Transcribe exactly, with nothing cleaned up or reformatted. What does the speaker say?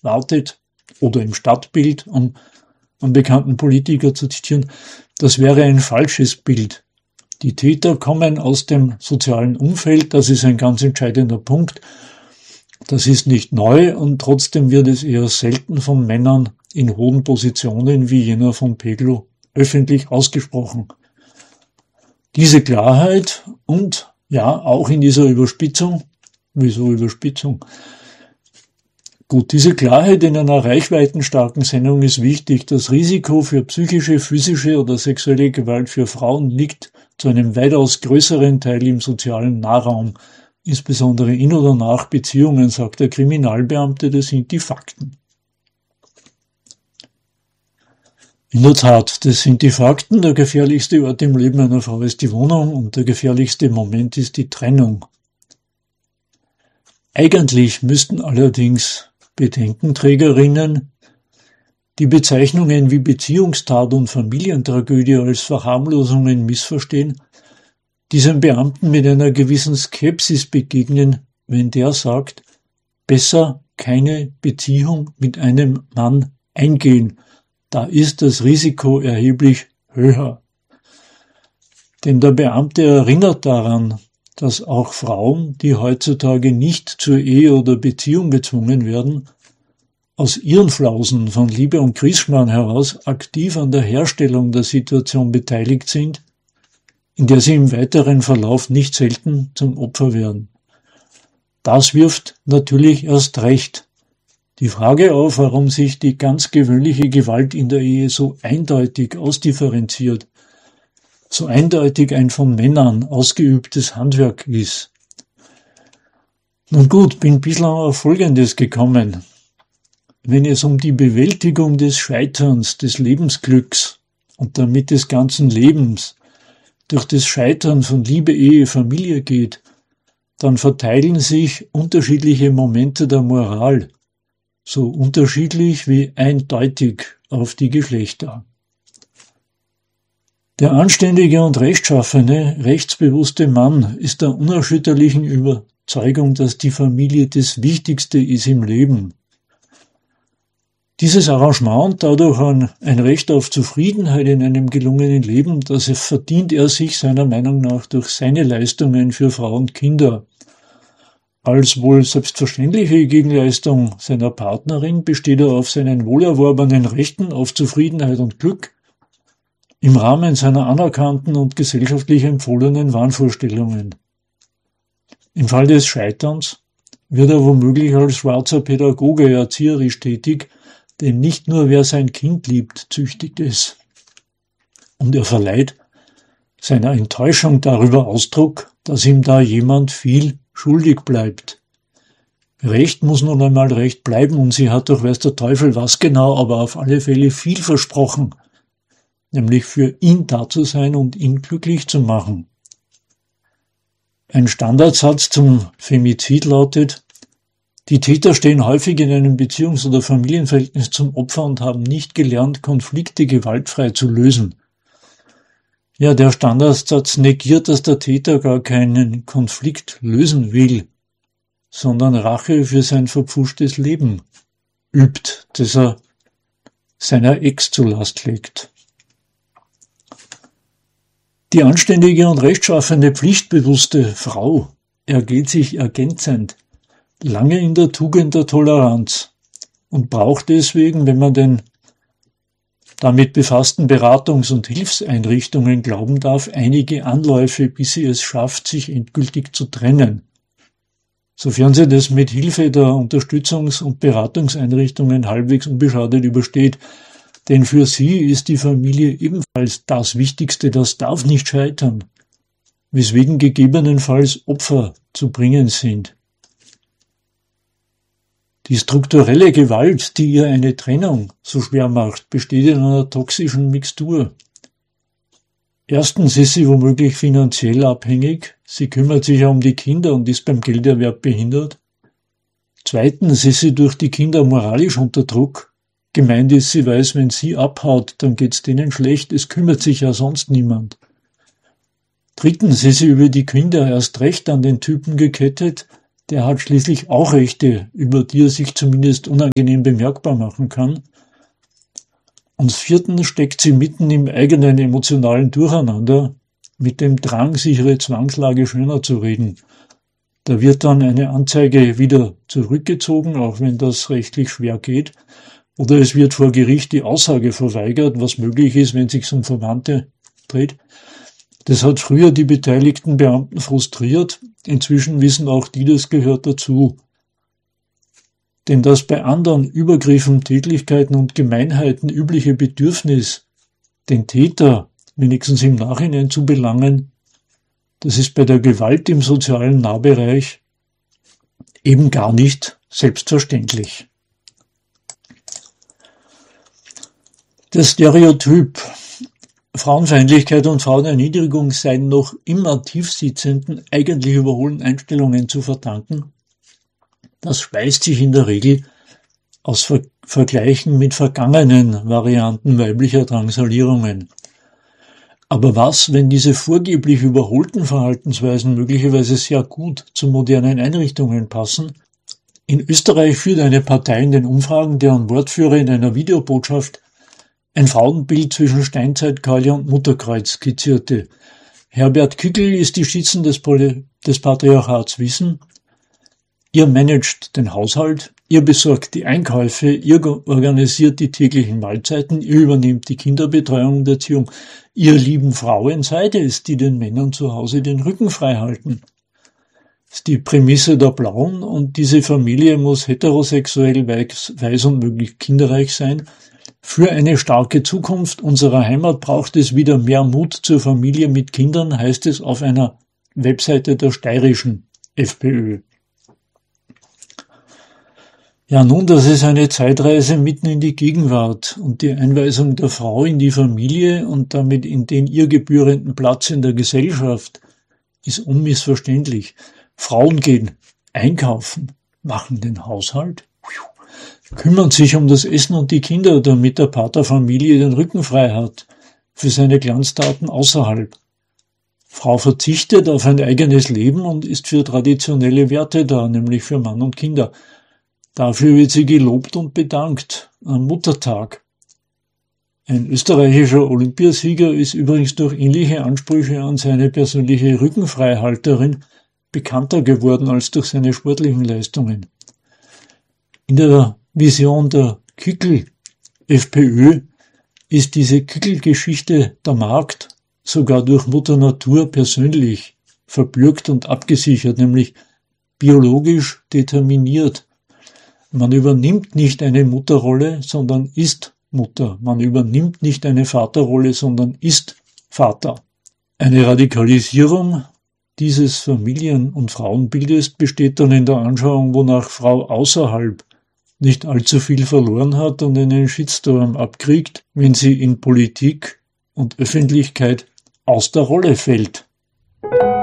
wartet, oder im Stadtbild, um einen bekannten Politiker zu zitieren, das wäre ein falsches Bild. Die Täter kommen aus dem sozialen Umfeld, das ist ein ganz entscheidender Punkt. Das ist nicht neu und trotzdem wird es eher selten von Männern in hohen Positionen wie jener von Peglo öffentlich ausgesprochen. Diese Klarheit und ja, auch in dieser Überspitzung, wieso Überspitzung? Gut, diese Klarheit in einer reichweitenstarken Sendung ist wichtig. Das Risiko für psychische, physische oder sexuelle Gewalt für Frauen liegt zu einem weitaus größeren Teil im sozialen Nahraum, insbesondere in oder nach Beziehungen, sagt der Kriminalbeamte, das sind die Fakten. In der Tat, das sind die Fakten. Der gefährlichste Ort im Leben einer Frau ist die Wohnung und der gefährlichste Moment ist die Trennung. Eigentlich müssten allerdings Bedenkenträgerinnen die Bezeichnungen wie Beziehungstat und Familientragödie als Verharmlosungen missverstehen, diesem Beamten mit einer gewissen Skepsis begegnen, wenn der sagt, besser keine Beziehung mit einem Mann eingehen. Da ist das Risiko erheblich höher. Denn der Beamte erinnert daran, dass auch Frauen, die heutzutage nicht zur Ehe oder Beziehung gezwungen werden, aus ihren Flausen von Liebe und Griesschmarrn heraus aktiv an der Herstellung der Situation beteiligt sind, in der sie im weiteren Verlauf nicht selten zum Opfer werden. Das wirft natürlich erst recht die Frage auf, warum sich die ganz gewöhnliche Gewalt in der Ehe so eindeutig ausdifferenziert, so eindeutig ein von Männern ausgeübtes Handwerk ist. Nun gut, bin bislang auf Folgendes gekommen. Wenn es um die Bewältigung des Scheiterns, des Lebensglücks und damit des ganzen Lebens durch das Scheitern von Liebe, Ehe, Familie geht, dann verteilen sich unterschiedliche Momente der Moral, so unterschiedlich wie eindeutig auf die Geschlechter. Der anständige und rechtschaffene, rechtsbewusste Mann ist der unerschütterlichen Überzeugung, dass die Familie das Wichtigste ist im Leben. Dieses Arrangement und dadurch ein, ein Recht auf Zufriedenheit in einem gelungenen Leben, das verdient er sich seiner Meinung nach durch seine Leistungen für Frau und Kinder. Als wohl selbstverständliche Gegenleistung seiner Partnerin besteht er auf seinen wohlerworbenen Rechten auf Zufriedenheit und Glück im Rahmen seiner anerkannten und gesellschaftlich empfohlenen Wahnvorstellungen. Im Fall des Scheiterns wird er womöglich als schwarzer Pädagoge erzieherisch tätig, denn nicht nur wer sein Kind liebt, züchtigt es. Und er verleiht seiner Enttäuschung darüber Ausdruck, dass ihm da jemand viel schuldig bleibt. Recht muss nun einmal Recht bleiben und sie hat doch weiß der Teufel was genau, aber auf alle Fälle viel versprochen, nämlich für ihn da zu sein und ihn glücklich zu machen. Ein Standardsatz zum Femizid lautet, die Täter stehen häufig in einem Beziehungs- oder Familienverhältnis zum Opfer und haben nicht gelernt, Konflikte gewaltfrei zu lösen. Ja, der Standardsatz negiert, dass der Täter gar keinen Konflikt lösen will, sondern Rache für sein verpfuschtes Leben übt, das er seiner Ex zur Last legt. Die anständige und rechtschaffene, pflichtbewusste Frau ergeht sich ergänzend lange in der Tugend der Toleranz und braucht deswegen, wenn man den damit befassten Beratungs- und Hilfseinrichtungen glauben darf, einige Anläufe, bis sie es schafft, sich endgültig zu trennen. Sofern sie das mit Hilfe der Unterstützungs- und Beratungseinrichtungen halbwegs unbeschadet übersteht, denn für sie ist die Familie ebenfalls das Wichtigste, das darf nicht scheitern, weswegen gegebenenfalls Opfer zu bringen sind. Die strukturelle Gewalt, die ihr eine Trennung so schwer macht, besteht in einer toxischen Mixtur. Erstens ist sie womöglich finanziell abhängig, sie kümmert sich ja um die Kinder und ist beim Gelderwerb behindert. Zweitens ist sie durch die Kinder moralisch unter Druck. Gemeint ist, sie weiß, wenn sie abhaut, dann geht's denen schlecht, es kümmert sich ja sonst niemand. Drittens ist sie über die Kinder erst recht an den Typen gekettet, Der hat schließlich auch Rechte, über die er sich zumindest unangenehm bemerkbar machen kann. Und viertens steckt sie mitten im eigenen emotionalen Durcheinander, mit dem Drang, sich ihre Zwangslage schöner zu reden. Da wird dann eine Anzeige wieder zurückgezogen, auch wenn das rechtlich schwer geht. Oder es wird vor Gericht die Aussage verweigert, was möglich ist, wenn es sich um Verwandte dreht. Das hat früher die beteiligten Beamten frustriert. Inzwischen wissen auch die, das gehört dazu. Denn das bei anderen Übergriffen, Tätlichkeiten und Gemeinheiten übliche Bedürfnis, den Täter wenigstens im Nachhinein zu belangen, das ist bei der Gewalt im sozialen Nahbereich eben gar nicht selbstverständlich. Das Stereotyp Frauenfeindlichkeit und Frauenerniedrigung seien noch immer tiefsitzenden, eigentlich überholten Einstellungen zu verdanken. Das speist sich in der Regel aus Ver- Vergleichen mit vergangenen Varianten weiblicher Drangsalierungen. Aber was, wenn diese vorgeblich überholten Verhaltensweisen möglicherweise sehr gut zu modernen Einrichtungen passen? In Österreich führt eine Partei in den Umfragen, deren Wortführer in einer Videobotschaft ein Frauenbild zwischen Steinzeitkeule und Mutterkreuz skizzierte. Herbert Kickl ist die Stützen des, Poli- des Patriarchats Wissen. Ihr managt den Haushalt, ihr besorgt die Einkäufe, ihr organisiert die täglichen Mahlzeiten, ihr übernimmt die Kinderbetreuung und Erziehung. Ihr lieben Frauen seid es, die den Männern zu Hause den Rücken frei halten. Das ist die Prämisse der Blauen, und diese Familie muss heterosexuell, weiß und möglichst kinderreich sein. Für eine starke Zukunft unserer Heimat braucht es wieder mehr Mut zur Familie mit Kindern, heißt es auf einer Webseite der steirischen FPÖ. Ja, nun, das ist eine Zeitreise mitten in die Gegenwart, und die Einweisung der Frau in die Familie und damit in den ihr gebührenden Platz in der Gesellschaft ist unmissverständlich. Frauen gehen einkaufen, machen den Haushalt, kümmern sich um das Essen und die Kinder, damit der Paterfamilie den Rücken frei hat für seine Glanztaten außerhalb. Frau verzichtet auf ein eigenes Leben und ist für traditionelle Werte da, nämlich für Mann und Kinder. Dafür wird sie gelobt und bedankt am Muttertag. Ein österreichischer Olympiasieger ist übrigens durch ähnliche Ansprüche an seine persönliche Rückenfreihalterin bekannter geworden als durch seine sportlichen Leistungen. In der Vision der Kickl-FPÖ ist diese Kickl-Geschichte der Magd sogar durch Mutter Natur persönlich verbürgt und abgesichert, nämlich biologisch determiniert. Man übernimmt nicht eine Mutterrolle, sondern ist Mutter. Man übernimmt nicht eine Vaterrolle, sondern ist Vater. Eine Radikalisierung dieses Familien- und Frauenbildes besteht dann in der Anschauung, wonach Frau außerhalb nicht allzu viel verloren hat und einen Shitstorm abkriegt, wenn sie in Politik und Öffentlichkeit aus der Rolle fällt.